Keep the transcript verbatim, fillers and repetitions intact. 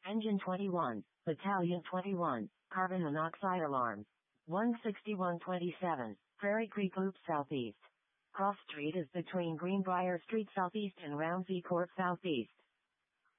Engine twenty-one, Battalion twenty-one, Carbon monoxide alarm. one sixty-one twenty-seven, Prairie Creek Loop Southeast. Cross Street is between Greenbrier Street Southeast and Ramsey Court Southeast.